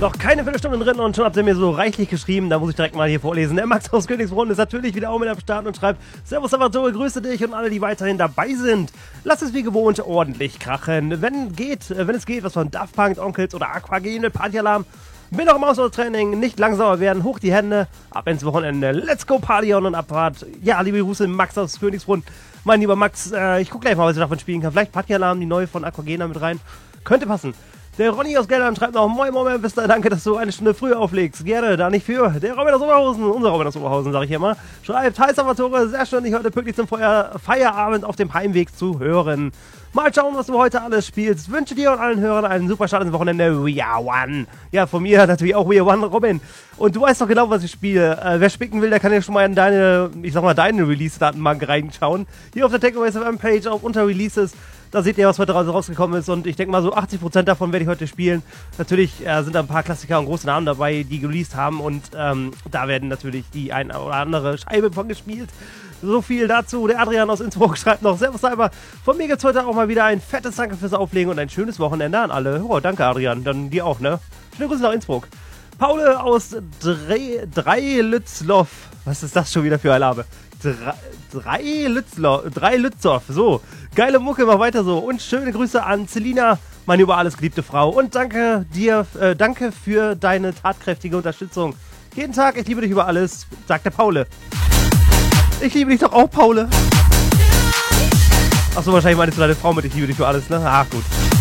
Noch keine Viertelstunde drin und schon habt ihr mir so reichlich geschrieben, da muss ich direkt mal hier vorlesen. Der Max aus Königsbrunn ist natürlich wieder auch mit am Start und schreibt: Servus Salvatore, grüße dich und alle, die weiterhin dabei sind. Lass es wie gewohnt ordentlich krachen. Wenn es geht, was von Daft Punk, Onkels oder Aquagene, Partyalarm. Bin noch im Ausdauertraining, nicht langsamer werden, hoch die Hände, ab ins Wochenende, let's go Party on und Abfahrt. Ja, liebe Grüße, Max aus Königsbrunn. Mein lieber Max, ich guck gleich mal, was ich davon spielen kann. Vielleicht Partyalarm, die neue von Aquagena mit rein. Könnte passen. Der Ronny aus Geldern schreibt noch: Moin Moin, bis da, danke, dass du eine Stunde früher auflegst. Gerne, da nicht für. Der Robin aus Oberhausen, unser Robin aus Oberhausen, sag ich immer, schreibt: Hi Salvatore, sehr schön, dich heute pünktlich zum Feierabend auf dem Heimweg zu hören. Mal schauen, was du heute alles spielst. Wünsche dir und allen Hörern einen super Start ins Wochenende. We are one. Ja, von mir natürlich auch We are one, Robin. Und du weißt doch genau, was ich spiele. Wer spicken will, der kann ja schon mal in deine Release-Datenbank reinschauen. Hier auf der TechOS FM-Page, auch unter Releases. Da seht ihr, was heute rausgekommen ist, und ich denke mal so 80% davon werde ich heute spielen. Natürlich sind da ein paar Klassiker und große Namen dabei, die released haben, und da werden natürlich die ein oder andere Scheibe von gespielt. So viel dazu. Der Adrian aus Innsbruck schreibt noch: Servus Cyber, von mir gibt's heute auch mal wieder ein fettes Danke fürs Auflegen und ein schönes Wochenende an alle. Oh, danke Adrian, dann dir auch, ne? Schöne Grüße nach Innsbruck. Paul aus Dreilützloff. Was ist das schon wieder für ein Name? Dreilützow, so. Geile Mucke, mach weiter so. Und schöne Grüße an Selina, meine über alles geliebte Frau. Und danke dir, danke für deine tatkräftige Unterstützung. Jeden Tag, ich liebe dich über alles, sagt der Paul. Ich liebe dich doch auch, Paul. Achso, wahrscheinlich meinst du deine Frau mit: Ich liebe dich für alles, ne? Ach, gut.